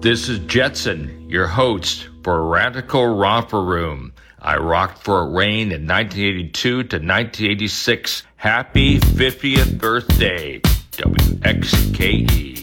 This is Jetson, your host for Radical Romper Room. I rocked for a reign in 1982 to 1986. Happy 50th birthday, WXKE.